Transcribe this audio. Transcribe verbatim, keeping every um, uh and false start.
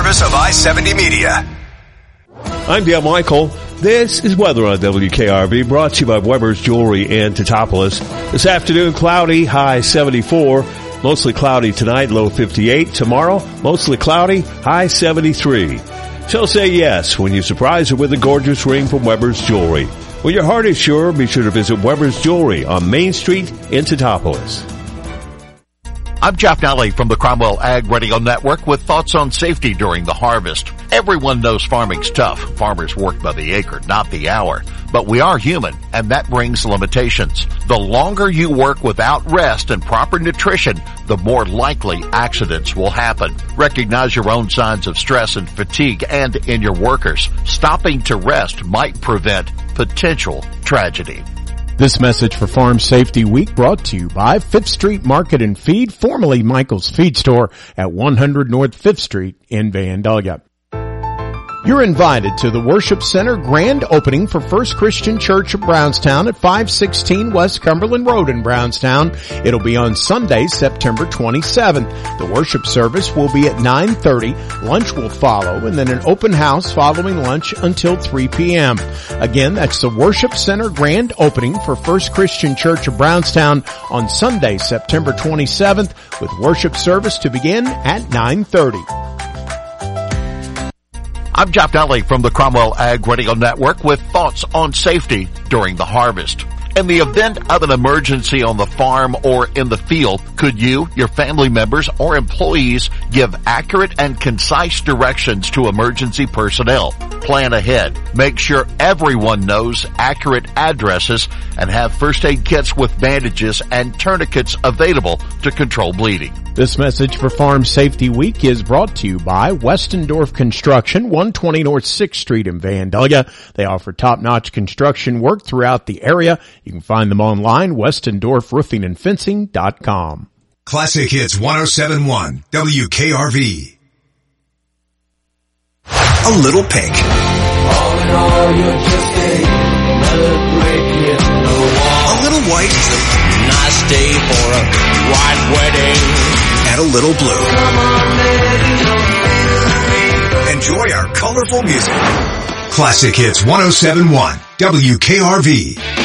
service of I seventy Media. I'm Dale Michael. This is weather on W K R V, brought to you by Weber's Jewelry and Teutopolis. This afternoon, cloudy, high seventy-four. Mostly cloudy tonight, low fifty-eight. Tomorrow, mostly cloudy, high seventy-three. So say yes when you surprise her with a gorgeous ring from Weber's Jewelry. When your heart is sure, be sure to visit Weber's Jewelry on Main Street in Teutopolis. I'm Jeff Nally from the Cromwell Ag Radio Network with thoughts on safety during the harvest. Everyone knows farming's tough. Farmers work by the acre, not the hour. But we are human, and that brings limitations. The longer you work without rest and proper nutrition, the more likely accidents will happen. Recognize your own signs of stress and fatigue and in your workers. Stopping to rest might prevent potential tragedy. This message for Farm Safety Week brought to you by Fifth Street Market and Feed, formerly Michael's Feed Store at one hundred North Fifth Street in Vandalia. You're invited to the Worship Center grand opening for First Christian Church of Brownstown at five sixteen West Cumberland Road in Brownstown. It'll be on Sunday, September twenty-seventh. The worship service will be at nine thirty. Lunch will follow, and then an open house following lunch until three p.m. Again, that's the Worship Center grand opening for First Christian Church of Brownstown on Sunday, September twenty-seventh, with worship service to begin at nine thirty. I'm Jeff Nally from the Cromwell Ag Radio Network with thoughts on safety during the harvest. In the event of an emergency on the farm or in the field, could you, your family members, or employees give accurate and concise directions to emergency personnel? Plan ahead. Make sure everyone knows accurate addresses and have first aid kits with bandages and tourniquets available to control bleeding. This message for Farm Safety Week is brought to you by Westendorf Construction, one twenty North sixth Street in Vandalia. They offer top-notch construction work throughout the area. You can find them online, westendorf roofing and fencing dot com. Classic Hits one oh seven point one, W K R V. A Little Pink. All in all, you're just another brick in the wall. A Little White. Nice day for a white wedding. And a Little Blue. Enjoy our colorful music. Classic Hits one oh seven point one, W K R V.